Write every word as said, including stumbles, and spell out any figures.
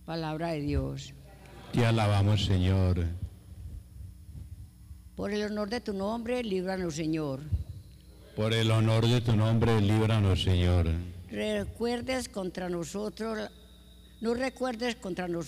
Palabra de Dios. Te alabamos, Señor. Por el honor de tu nombre, líbranos, Señor. Por el honor de tu nombre, líbranos, Señor. Recuerdes contra nosotros, no recuerdes contra nosotros